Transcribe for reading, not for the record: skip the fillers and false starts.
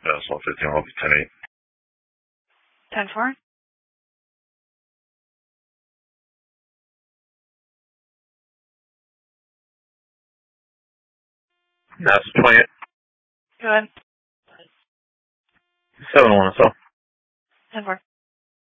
So 15 will be 10-8. 10-4. That's 28. Go ahead. 7-1 or so. 10-4.